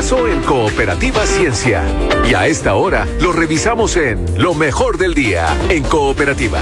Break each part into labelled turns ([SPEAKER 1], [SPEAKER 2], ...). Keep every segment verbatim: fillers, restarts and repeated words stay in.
[SPEAKER 1] pasó en Cooperativa Ciencia. Y a esta hora lo revisamos en Lo Mejor del Día en Cooperativa.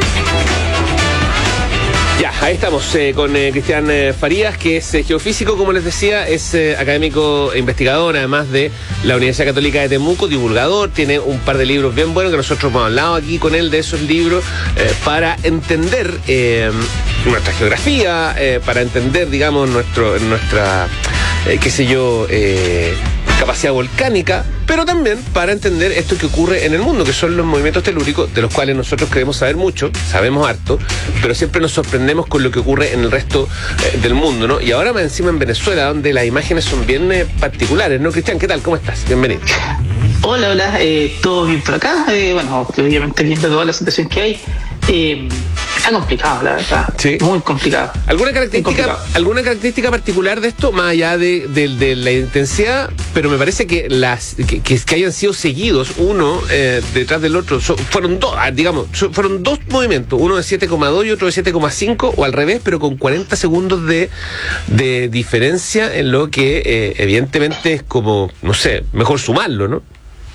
[SPEAKER 2] Ya, ahí estamos eh, con eh, Cristian eh, Farías, que es eh, geofísico, como les decía, es eh, académico e investigador, además de la Universidad Católica de Temuco, divulgador, tiene un par de libros bien buenos que nosotros hemos hablado aquí con él de esos libros eh, para entender eh, nuestra geografía, eh, para entender, digamos, nuestro, nuestra, eh, qué sé yo, eh, capacidad volcánica, pero también para entender esto que ocurre en el mundo, que son los movimientos telúricos, de los cuales nosotros queremos saber mucho, sabemos harto, pero siempre nos sorprendemos con lo que ocurre en el resto eh, del mundo, ¿no? Y ahora más encima en Venezuela, donde las imágenes son bien eh, particulares, ¿no? Cristian, ¿qué tal? ¿Cómo estás? Bienvenido.
[SPEAKER 3] Hola, hola, eh, todo bien por acá, eh, bueno, obviamente viendo toda la situación que hay, eh, está complicado, la verdad,
[SPEAKER 2] sí.
[SPEAKER 3] Muy complicado.
[SPEAKER 2] ¿Alguna característica,
[SPEAKER 3] complicado.
[SPEAKER 2] alguna característica particular de esto, más allá de, de, de la intensidad? Pero me parece que las que, que, que hayan sido seguidos uno eh, detrás del otro, so, fueron dos, digamos, so, fueron dos movimientos, uno de siete coma dos y otro de siete coma cinco, o al revés, pero con cuarenta segundos de, de diferencia, en lo que eh, evidentemente es como, no sé, mejor sumarlo, ¿no?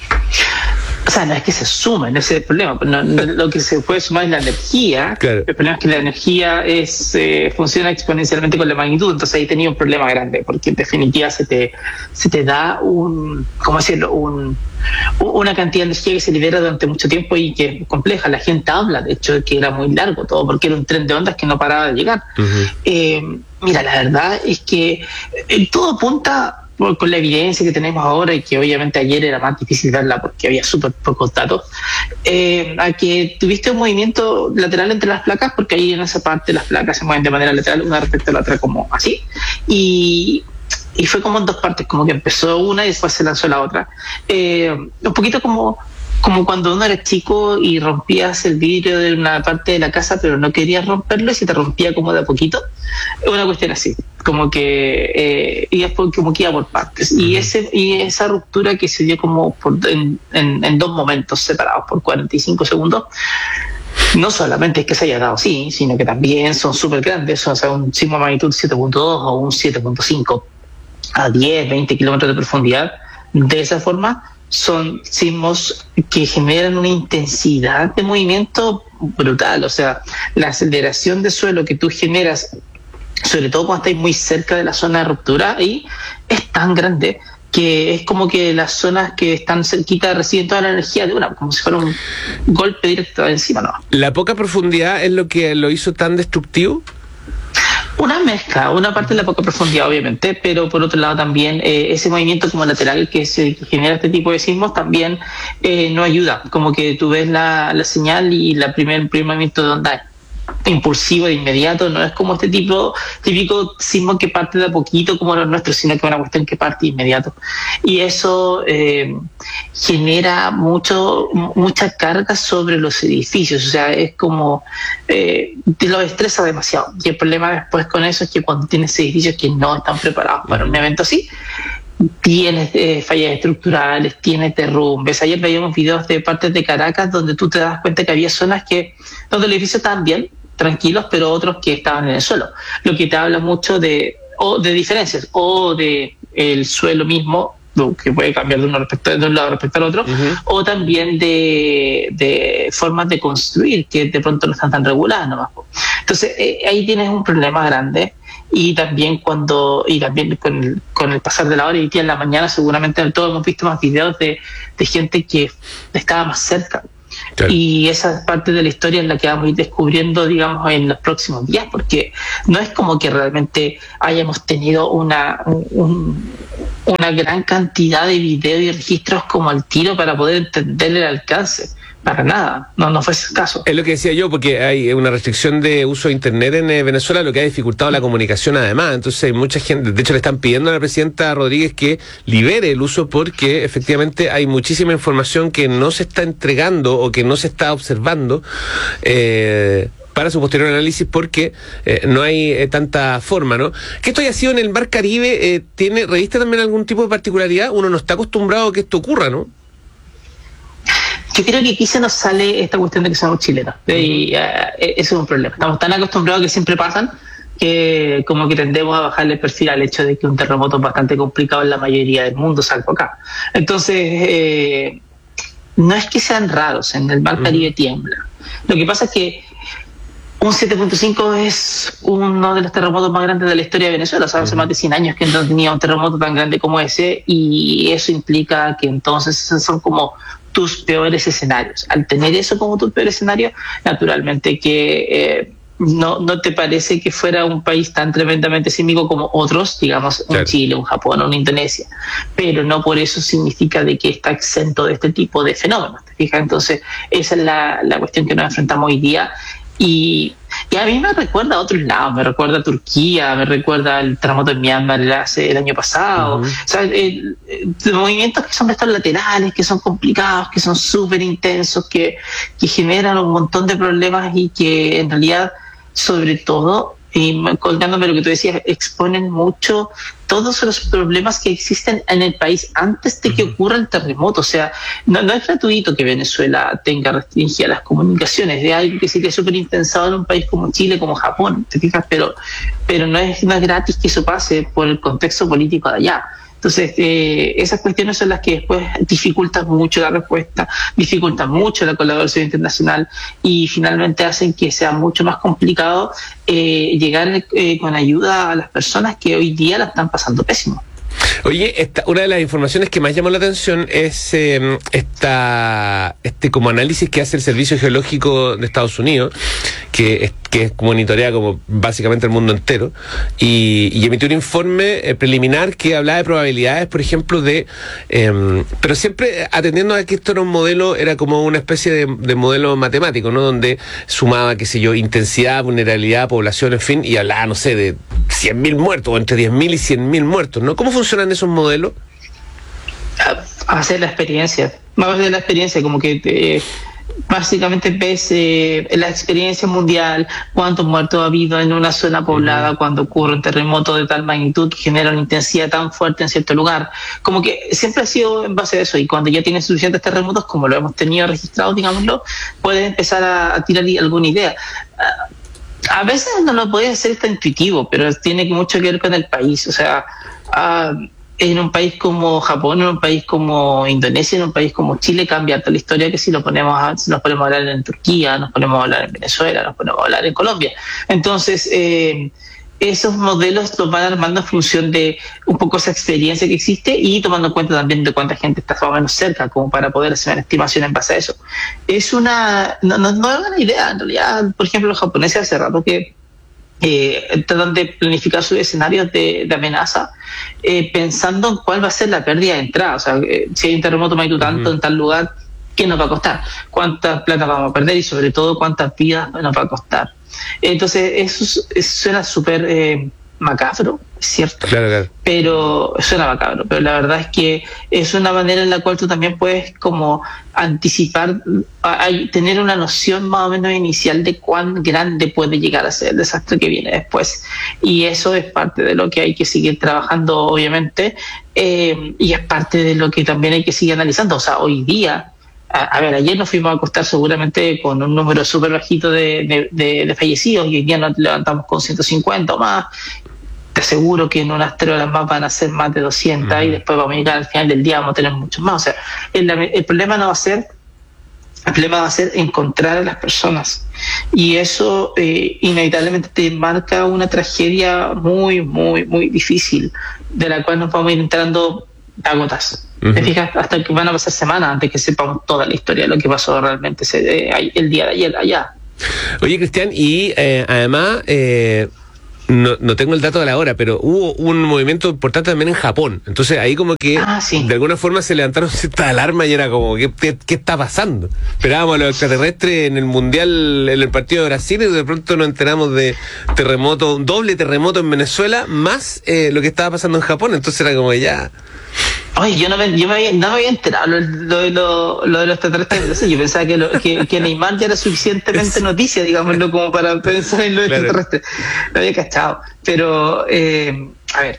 [SPEAKER 3] O sea, no es que se sumen, ese es el problema. No, no, lo que se puede sumar es la energía.
[SPEAKER 2] Claro.
[SPEAKER 3] El problema es que la energía es eh, funciona exponencialmente con la magnitud. Entonces ahí tenía un problema grande, porque en definitiva se te, se te da un, ¿cómo decirlo? Un, una cantidad de energía que se libera durante mucho tiempo y que es compleja. La gente habla, de hecho, de que era muy largo todo, porque era un tren de ondas que no paraba de llegar. Uh-huh. Eh, mira, la verdad es que eh, todo apunta, con la evidencia que tenemos ahora, y que obviamente ayer era más difícil verla porque había súper pocos datos, eh, a que tuviste un movimiento lateral entre las placas, porque ahí en esa parte las placas se mueven de manera lateral, una respecto a la otra, como así, y, y fue como en dos partes, como que empezó una y después se lanzó la otra. Eh, un poquito como... como cuando uno era chico y rompías el vidrio de una parte de la casa, pero no querías romperlo y se te rompía como de a poquito. Una cuestión así, como que eh, y después como que iba por partes. Y ese y esa ruptura que se dio como por, en, en, en dos momentos separados por cuarenta y cinco segundos, no solamente es que se haya dado así, sino que también son súper grandes, o sea, un sismo de magnitud siete punto dos o un siete punto cinco a diez, veinte kilómetros de profundidad. De esa forma, son sismos que generan una intensidad de movimiento brutal. O sea, la aceleración de suelo que tú generas, sobre todo cuando estás muy cerca de la zona de ruptura, ahí es tan grande que es como que las zonas que están cerquita reciben toda la energía de una, como si fuera un golpe directo encima, ¿no?
[SPEAKER 2] ¿La poca profundidad es lo que lo hizo tan destructivo?
[SPEAKER 3] Una mezcla, una parte de la poca profundidad obviamente, pero por otro lado también eh, ese movimiento como lateral que se genera este tipo de sismos también eh, no ayuda, como que tú ves la, la señal y la primer, primer movimiento de onda impulsivo de inmediato, no es como este tipo típico sismo que parte de a poquito como los nuestros, sino que es una cuestión que parte de inmediato, y eso eh, genera mucho mucha carga sobre los edificios. O sea, es como eh, te lo estresa demasiado, y el problema después con eso es que cuando tienes edificios que no están preparados para un evento así, tienes eh, fallas estructurales, tienes derrumbes. Ayer veíamos videos de partes de Caracas donde tú te das cuenta que había zonas que donde los edificios estaban bien, tranquilos, pero otros que estaban en el suelo, lo que te habla mucho de o de diferencias o de el suelo mismo, que puede cambiar de, uno respecto, de un lado respecto al otro, uh-huh. O también de, de formas de construir que de pronto no están tan reguladas nomás. Entonces eh, ahí tienes un problema grande. Y también cuando y también con el, con el pasar de la hora y día en la mañana, seguramente todos hemos visto más videos de, de gente que estaba más cerca. Claro. Y esa parte de la historia es la que vamos a ir descubriendo, digamos, en los próximos días, porque no es como que realmente hayamos tenido una un, una gran cantidad de videos y registros como al tiro para poder entender el alcance. Para nada, no, no fue ese caso.
[SPEAKER 2] Es lo que decía yo, porque hay una restricción de uso de internet en eh, Venezuela, lo que ha dificultado la comunicación además. Entonces hay mucha gente, de hecho le están pidiendo a la presidenta Rodríguez que libere el uso, porque efectivamente hay muchísima información que no se está entregando o que no se está observando eh, para su posterior análisis, porque eh, no hay eh, tanta forma, ¿no? Que esto haya sido en el Mar Caribe, eh, tiene, ¿reviste también algún tipo de particularidad? Uno no está acostumbrado a que esto ocurra, ¿no?
[SPEAKER 3] Yo creo que aquí se nos sale esta cuestión de que somos chilenos, y uh, eso es un problema. Estamos tan acostumbrados a que siempre pasan, que como que tendemos a bajarle el perfil al hecho de que un terremoto es bastante complicado en la mayoría del mundo, salvo acá. Entonces, eh, no es que sean raros, en el Mar Caribe tiembla. Lo que pasa es que un siete punto cinco es uno de los terremotos más grandes de la historia de Venezuela. O sea, hace más de cien años que no tenía un terremoto tan grande como ese, y eso implica que entonces son como tus peores escenarios. Al tener eso como tu peor escenario, naturalmente que eh, no, no te parece que fuera un país tan tremendamente sísmico como otros, digamos, un
[SPEAKER 2] claro.
[SPEAKER 3] Chile, un Japón o una Indonesia, pero no por eso significa de que está exento de este tipo de fenómenos, ¿te fijas? Entonces, esa es la, la cuestión que nos enfrentamos hoy día. Y, y a mí me recuerda a otros lados, me recuerda a Turquía, me recuerda al terremoto en Myanmar hace el año pasado. Uh-huh. O sea, eh, eh, movimientos que son estos laterales, que son complicados, que son súper intensos, que, que generan un montón de problemas y que en realidad, sobre todo, y colgándome lo que tú decías, exponen mucho todos los problemas que existen en el país antes de que ocurra el terremoto. O sea, no, no es gratuito que Venezuela tenga restringidas las comunicaciones, es algo que sería súper impensado en un país como Chile, como Japón, ¿te fijas? Pero, pero no es, no es gratis que eso pase por el contexto político de allá. Entonces, eh, esas cuestiones son las que después dificultan mucho la respuesta, dificultan mucho la colaboración internacional y finalmente hacen que sea mucho más complicado eh, llegar eh, con ayuda a las personas que hoy día la están pasando pésimo.
[SPEAKER 2] Oye, esta, una de las informaciones que más llamó la atención es eh, esta, este como análisis que hace el Servicio Geológico de Estados Unidos, que es, que monitorea como básicamente el mundo entero, y, y emitió un informe eh, preliminar que hablaba de probabilidades, por ejemplo, de... Eh, pero siempre atendiendo a que esto era un modelo, era como una especie de, de modelo matemático, ¿no? Donde sumaba, qué sé yo, intensidad, vulnerabilidad, población, en fin, y hablaba, no sé, de cien mil muertos, o entre diez mil y cien mil muertos, ¿no? ¿Cómo funcionan esos modelos?
[SPEAKER 3] A hacer la experiencia, más de la experiencia, como que te, básicamente ves eh, la experiencia mundial, cuántos muertos ha habido en una zona poblada uh-huh. cuando ocurre un terremoto de tal magnitud que genera una intensidad tan fuerte en cierto lugar. Como que siempre ha sido en base a eso, y cuando ya tienes suficientes terremotos, como lo hemos tenido registrados, digámoslo, puedes empezar a, a tirar alguna idea. Uh, a veces no lo puede hacer tan intuitivo, pero tiene mucho que ver con el país. O sea, uh, en un país como Japón, en un país como Indonesia, en un país como Chile, cambia toda la historia que si lo ponemos a, si nos ponemos a hablar en Turquía, nos ponemos a hablar en Venezuela, nos ponemos a hablar en Colombia. Entonces, eh, esos modelos los van armando en función de un poco esa experiencia que existe y tomando en cuenta también de cuánta gente está más o menos cerca, como para poder hacer una estimación en base a eso. Es una, no, no, no es una idea, en realidad. Por ejemplo, los japoneses hace rato que Eh, tratan de planificar sus escenarios de, de amenaza eh, pensando en cuál va a ser la pérdida de entrada. O sea, eh, si hay un terremoto magnitud tanto uh-huh. en tal lugar, ¿qué nos va a costar? ¿Cuántas plata vamos a perder? Y sobre todo, ¿cuántas vidas nos va a costar? Entonces, eso, eso suena súper eh, macabro, es cierto.
[SPEAKER 2] Claro, claro.
[SPEAKER 3] Pero suena macabro, pero la verdad es que es una manera en la cual tú también puedes como anticipar, a, a tener una noción más o menos inicial de cuán grande puede llegar a ser el desastre que viene después. Y eso es parte de lo que hay que seguir trabajando, obviamente, eh, y es parte de lo que también hay que seguir analizando. O sea, hoy día, a, a ver, ayer nos fuimos a acostar seguramente con un número súper bajito de, de, de, de fallecidos, y hoy día nos levantamos con ciento cincuenta o más. Te aseguro que en unas tres horas más van a ser más de doscientas uh-huh. y después vamos a llegar al final del día, vamos a tener muchos más. O sea, el, el problema no va a ser, el problema va a ser encontrar a las personas. Y eso eh, inevitablemente te marca una tragedia muy, muy, muy difícil, de la cual nos vamos a ir entrando a gotas. Uh-huh. ¿Te fijas? Hasta que van a pasar semanas antes que sepamos toda la historia de lo que pasó realmente ese, eh, el día de ayer allá.
[SPEAKER 2] Oye, Cristian, y eh, además... Eh... No, no tengo el dato de la hora, pero hubo un movimiento importante también en Japón. Entonces ahí como que
[SPEAKER 3] ah, sí.
[SPEAKER 2] de alguna forma se levantaron ciertas alarmas y era como, ¿qué, qué, qué está pasando? Esperábamos a los extraterrestres en el Mundial, en el partido de Brasil, y de pronto nos enteramos de terremoto, un doble terremoto en Venezuela, más eh, lo que estaba pasando en Japón. Entonces era como ya...
[SPEAKER 3] Oye, yo no me, yo me había, no me había enterado lo, lo, de, lo, lo de los extraterrestres. Yo pensaba que, lo, que, que Neymar ya era suficientemente noticia, digámoslo, como para pensar en los claro. extraterrestres. Lo había cachado. Pero, eh, a ver,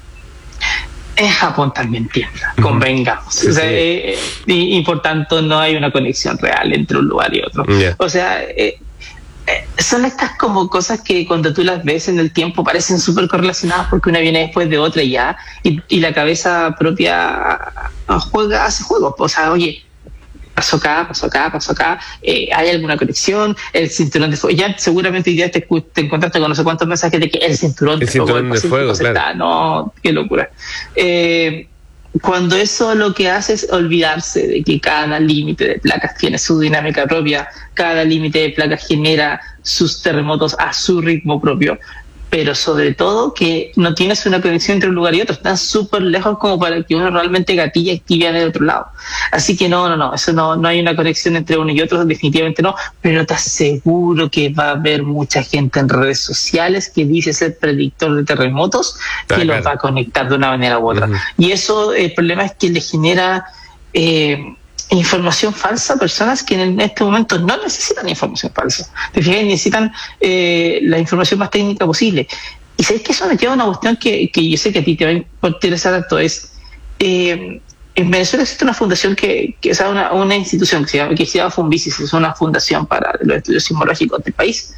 [SPEAKER 3] en Japón también tiembla, convengamos. Sí, o sea, sí. eh, y, y por tanto no hay una conexión real entre un lugar y otro. Yeah. O sea, eh, eh, son estas como cosas que cuando tú las ves en el tiempo parecen súper correlacionadas porque una viene después de otra ya, y, y la cabeza propia juega, hace juegos. O sea, oye, pasó acá, pasó acá, pasó acá, eh, hay alguna conexión, el cinturón de fuego, ya seguramente ya te, te encontraste con no sé cuántos mensajes de que el cinturón,
[SPEAKER 2] el
[SPEAKER 3] de,
[SPEAKER 2] cinturón
[SPEAKER 3] fuego,
[SPEAKER 2] de fuego, claro.
[SPEAKER 3] Está, no, qué locura. Eh, cuando eso lo que hace es olvidarse de que cada límite de placas tiene su dinámica propia, cada límite de placas genera sus terremotos a su ritmo propio, pero sobre todo que no tienes una conexión entre un lugar y otro, están súper lejos como para que uno realmente gatille y active en el otro lado. Así que no, no, no, eso no, no hay una conexión entre uno y otro, definitivamente no, pero te aseguro que va a haber mucha gente en redes sociales que dice ser predictor de terremotos, que ah, los claro. va a conectar de una manera u otra. Uh-huh. Y eso, el problema es que le genera eh, información falsa a personas que en este momento no necesitan información falsa. Te fijas, necesitan eh, la información más técnica posible. Y sabes que eso me queda una cuestión que, que yo sé que a ti te va a interesar harto, es eh, en Venezuela existe una fundación que, que o sea, una, una institución que se llama, que se llama Funvisis, es una fundación para los estudios sismológicos del país,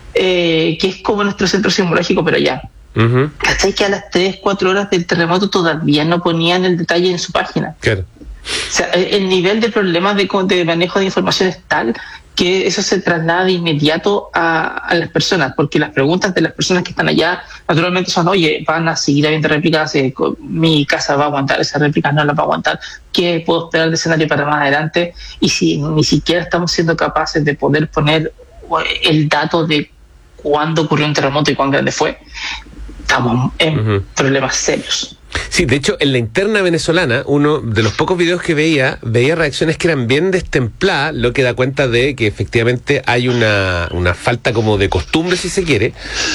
[SPEAKER 3] eh, que es como nuestro centro sismológico, pero allá. Uh-huh. ¿Cachai? Que a las tres, cuatro horas del terremoto todavía no ponían el detalle en su página.
[SPEAKER 2] Claro.
[SPEAKER 3] O sea, el nivel de problemas de, de manejo de información es tal que eso se traslada de inmediato a, a las personas, porque las preguntas de las personas que están allá naturalmente son, oye, ¿van a seguir habiendo réplicas? Eh, ¿Mi casa va a aguantar esas réplicas? ¿No las va a aguantar? ¿Qué puedo esperar de escenario para más adelante? Y si ni siquiera estamos siendo capaces de poder poner el dato de cuándo ocurrió un terremoto y cuán grande fue, estamos en uh-huh. problemas serios.
[SPEAKER 2] Sí, de hecho, en la interna venezolana, uno de los pocos videos que veía, veía reacciones que eran bien destempladas, lo que da cuenta de que efectivamente hay una, una falta como de costumbre, si se quiere,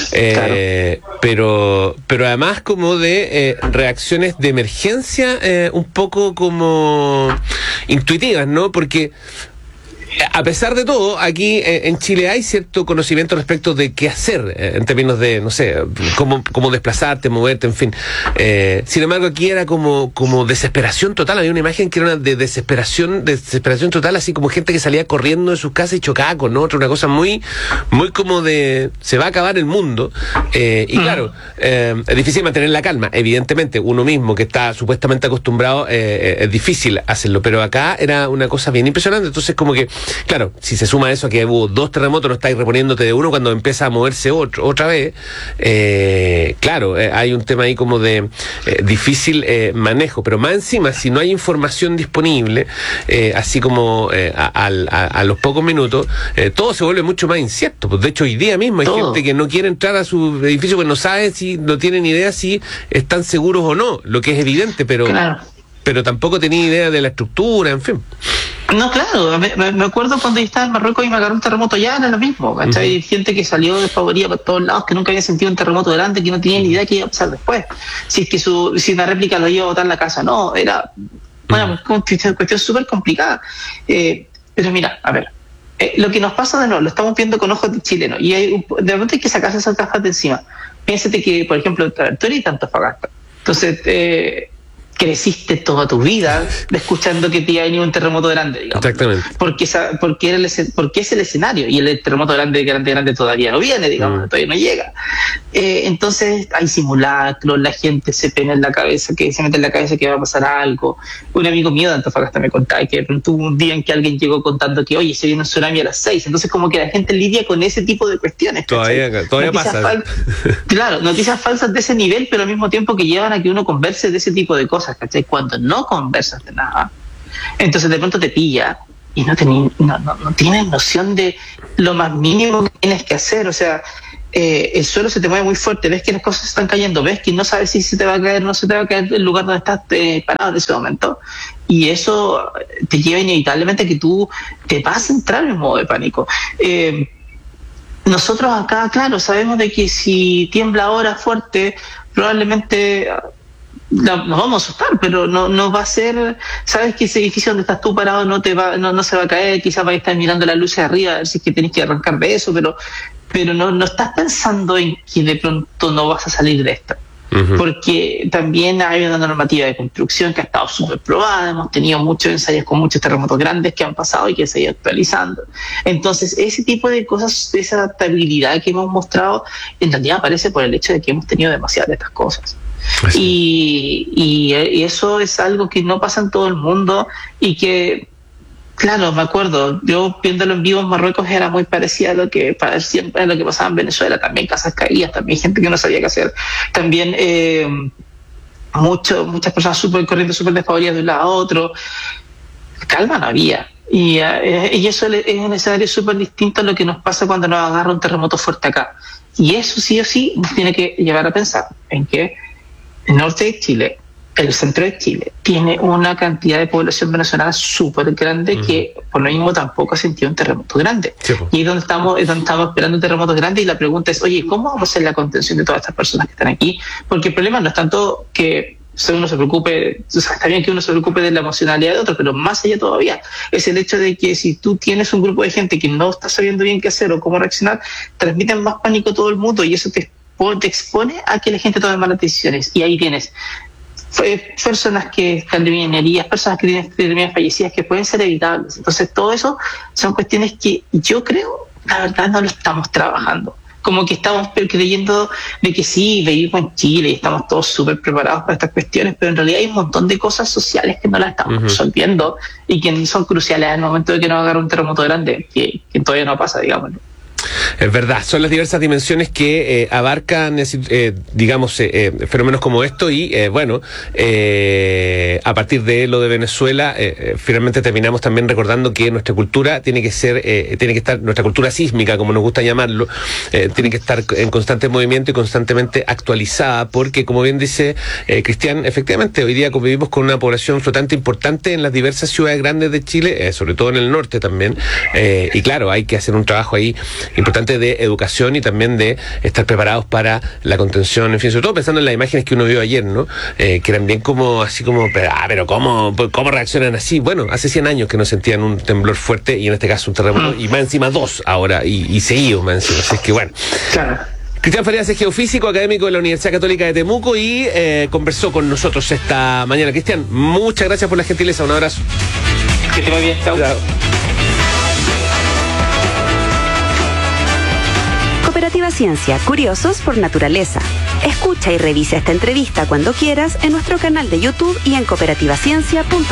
[SPEAKER 2] eh, claro. pero, pero además como de eh, reacciones de emergencia eh, un poco como intuitivas, ¿no? Porque a pesar de todo, aquí eh, en Chile hay cierto conocimiento respecto de qué hacer, eh, en términos de, no sé, cómo, cómo desplazarte, moverte, en fin. Eh, sin embargo, aquí era como, como desesperación total. Había una imagen que era una de desesperación, de desesperación total, así como gente que salía corriendo de sus casas y chocaba con otra, una cosa muy, muy como de se va a acabar el mundo. Eh, y claro, eh, es difícil mantener la calma. Evidentemente, uno mismo que está supuestamente acostumbrado, eh, es difícil hacerlo, pero acá era una cosa bien impresionante. Entonces, como que claro, si se suma eso que hubo dos terremotos, no estáis reponiéndote de uno cuando empieza a moverse otro, otra vez, eh, claro, eh, hay un tema ahí como de eh, difícil eh, manejo, pero más encima, si no hay información disponible, eh, así como eh, a, a, a los pocos minutos, eh, todo se vuelve mucho más incierto. Pues de hecho, hoy día mismo hay todo. Gente que no quiere entrar a su edificio porque no sabe si, no tienen idea si están seguros o no, lo que es evidente, pero, claro. pero tampoco tenía idea de la estructura, en fin.
[SPEAKER 3] No, claro, me, me acuerdo cuando yo estaba en Marruecos y me agarró un terremoto ya, era lo mismo, ¿cachai? Uh-huh. Gente que salió despavorida por todos lados, que nunca había sentido un terremoto grande, que no tenía ni idea de qué iba a pasar después. Si es que su, si una réplica lo iba a botar la casa, no, era una uh-huh. cuestión súper complicada. Eh, pero mira, a ver, eh, lo que nos pasa de nuevo, lo estamos viendo con ojos de chileno, y hay, de repente hay que sacarse esas gafas de encima. Piénsate que, por ejemplo, tú eres Antofagasta, entonces eh, creciste toda tu vida escuchando que te iba a venir un terremoto grande, digamos.
[SPEAKER 2] Exactamente.
[SPEAKER 3] Porque, esa, porque, era el, porque es el escenario y el terremoto grande, grande, grande todavía no viene, digamos, mm. todavía no llega. Eh, entonces hay simulacros, la gente se pena en la cabeza, que se mete en la cabeza que va a pasar algo. Un amigo mío de Antofagasta me contaba que tuvo un día en que alguien llegó contando que, oye, se viene un tsunami a las seis. Entonces como que la gente lidia con ese tipo de cuestiones.
[SPEAKER 2] Todavía, todavía pasa.
[SPEAKER 3] Fal- claro, noticias falsas de ese nivel, pero al mismo tiempo que llevan a que uno converse de ese tipo de cosas, ¿cachai? Cuando no conversas de nada, entonces de pronto te pilla y no, tení, no, no, no tienes noción de lo más mínimo que tienes que hacer. O sea, eh, el suelo se te mueve muy fuerte, ves que las cosas están cayendo, ves que no sabes si se te va a caer o no se te va a caer el lugar donde estás eh, parado en ese momento, y eso te lleva inevitablemente a que tú te vas a entrar en modo de pánico. Eh, nosotros acá, claro, sabemos de que si tiembla ahora fuerte, probablemente nos vamos a asustar, pero no, no va a ser, sabes que ese edificio donde estás tú parado no te va, no, no se va a caer, quizás vais a estar mirando las luces arriba a ver si es que tenés que arrancar de eso, pero, pero no, no estás pensando en que de pronto no vas a salir de esto. Uh-huh. Porque también hay una normativa de construcción que ha estado súper probada, hemos tenido muchos ensayos con muchos terremotos grandes que han pasado y que se ido actualizando. Entonces, ese tipo de cosas, esa adaptabilidad que hemos mostrado, en realidad aparece por el hecho de que hemos tenido demasiadas de estas cosas. Y, y, y eso es algo que no pasa en todo el mundo y que, claro, me acuerdo, yo viéndolo en vivo en Marruecos era muy parecido a lo que siempre a lo que pasaba en Venezuela, también casas caídas, también gente que no sabía qué hacer, también eh, mucho, muchas personas súper corriendo, súper desfavoridas de un lado a otro. Calma no había. Y, eh, y eso es un escenario súper distinto a lo que nos pasa cuando nos agarra un terremoto fuerte acá. Y eso sí o sí nos tiene que llevar a pensar en que el norte de Chile, el centro de Chile, tiene una cantidad de población venezolana súper grande uh-huh. que por lo mismo tampoco ha sentido un terremoto grande. Sí, pues. Y es donde estamos, es donde estamos esperando un terremoto grande y la pregunta es, oye, ¿cómo vamos a hacer la contención de todas estas personas que están aquí? Porque el problema no es tanto que uno se preocupe, o sea, está bien que uno se preocupe de la emocionalidad de otro, pero más allá todavía es el hecho de que si tú tienes un grupo de gente que no está sabiendo bien qué hacer o cómo reaccionar, transmiten más pánico a todo el mundo y eso te, te expone a que la gente tome malas decisiones. Y ahí tienes personas que terminan heridas, personas que terminan fallecidas, que pueden ser evitables. Entonces todo eso son cuestiones que yo creo, la verdad, no lo estamos trabajando. Como que estamos creyendo de que sí, vivimos en Chile y estamos todos súper preparados para estas cuestiones, pero en realidad hay un montón de cosas sociales que no las estamos uh-huh. resolviendo y que son cruciales al momento de que nos agarre un terremoto grande, que, que todavía no pasa, digamos.
[SPEAKER 2] Es verdad, son las diversas dimensiones que eh, abarcan, eh, digamos, eh, eh, fenómenos como esto y, eh, bueno, eh, a partir de lo de Venezuela, eh, finalmente terminamos también recordando que nuestra cultura tiene que ser, eh, tiene que estar, nuestra cultura sísmica, como nos gusta llamarlo, eh, tiene que estar en constante movimiento y constantemente actualizada, porque, como bien dice eh, Cristian, efectivamente, hoy día convivimos con una población flotante importante en las diversas ciudades grandes de Chile, eh, sobre todo en el norte también, eh, y claro, hay que hacer un trabajo ahí importante de educación y también de estar preparados para la contención, en fin, sobre todo pensando en las imágenes que uno vio ayer, ¿no? Eh, que eran bien como, así como, pero, ah, pero ¿cómo, ¿cómo reaccionan así? Bueno, hace cien años que no sentían un temblor fuerte y en este caso un terremoto, y más encima dos ahora, y, y seguido más encima, así es que bueno. Claro. Cristian Farías es geofísico, académico de la Universidad Católica de Temuco y eh, conversó con nosotros esta mañana. Cristian, muchas gracias por la gentileza, un abrazo.
[SPEAKER 3] Que te vaya bien, chao. Chao.
[SPEAKER 4] Cooperativa Ciencia, curiosos por naturaleza. Escucha y revisa esta entrevista cuando quieras en nuestro canal de YouTube y en cooperativaciencia punto